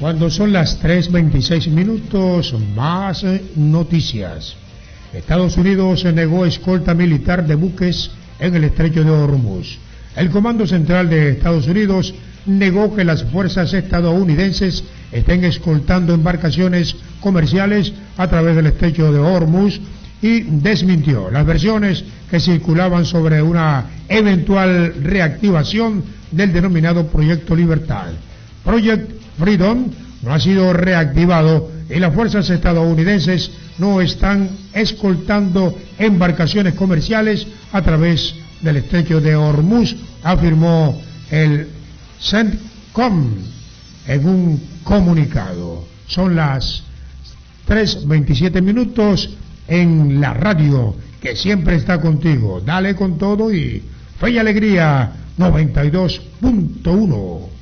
Cuando son las 3:26, más noticias. Estados Unidos negó escolta militar de buques en el estrecho de Hormuz. El Comando Central de Estados Unidos negó que las fuerzas estadounidenses estén escoltando embarcaciones comerciales a través del estrecho de Hormuz y desmintió las versiones que circulaban sobre una eventual reactivación del denominado Proyecto Libertad. Project Freedom no ha sido reactivado y las fuerzas estadounidenses no están escoltando embarcaciones comerciales a través del estrecho de Hormuz, afirmó el CENTCOM en un comunicado. Son las 3:27 en la radio que siempre está contigo. Dale con todo y Fe y Alegría 92.1.